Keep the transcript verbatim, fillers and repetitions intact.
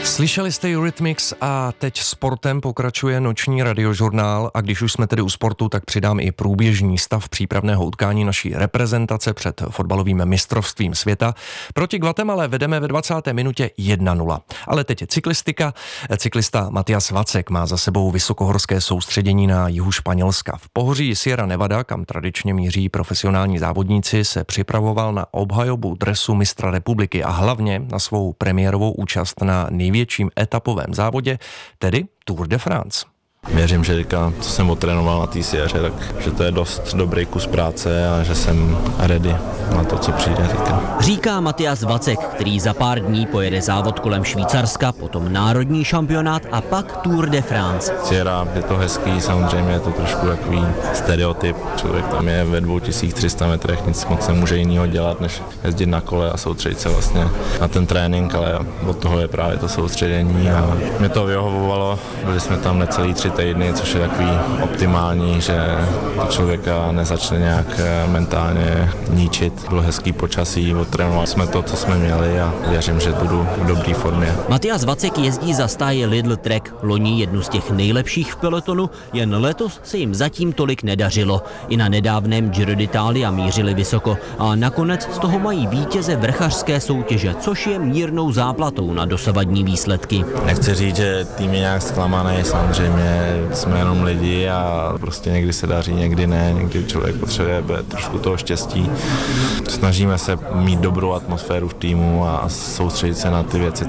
Slyšeli jste Eurythmics a teď sportem pokračuje noční radiožurnál a když už jsme tedy u sportu, tak přidám i průběžný stav přípravného utkání naší reprezentace před fotbalovým mistrovstvím světa. Proti Guatemale vedeme ve dvacáté minutě jedna nula. Ale teď je cyklistika. Cyklista Matias Vacek má za sebou vysokohorské soustředění na jihu Španělska. V pohoří Sierra Nevada, kam tradičně míří profesionální závodníci, se připravoval na obhajobu dresu mistra republiky a hlavně na svou premiérovou účast na největším etapovém závodě, tedy Tour de France. Věřím, že teďka, co jsem otrénoval na té Sierře, tak že to je dost dobrý kus práce a že jsem ready na to, co přijde teďka. Říká Matias Vacek, který za pár dní pojede závod kolem Švýcarska, potom národní šampionát a pak Tour de France. Sierra je to hezký, samozřejmě je to trošku takový stereotyp. Člověk tam je ve dvě tisíce tři sta metrech, nic moc nemůže jinýho dělat, než jezdit na kole a soustředit se vlastně na ten trénink, ale od toho je právě to soustředění a mě to vyhovovalo. Byli jsme tam necelý tři týdny, což je takový optimální, že to člověka nezačne nějak mentálně ničit. Bylo hezký počasí, otrénovali jsme to, co jsme měli a věřím, že budu v dobré formě. Matias Vacek jezdí za stáje Lidl Trek, loni jednu z těch nejlepších v pelotonu, jen letos se jim zatím tolik nedařilo. I na nedávném Giro d'Italia mířili vysoko a nakonec z toho mají vítěze vrchařské soutěže, což je mírnou záplatou na dosavadní výsledky. Nechci říct, že tým je nějak zklamaný, samozřejmě jsme jenom lidi a prostě někdy se daří, někdy ne, někdy člověk potřebuje trošku toho štěstí. Snažíme se mít dobrou atmosféru v týmu a soustředit se na ty věci,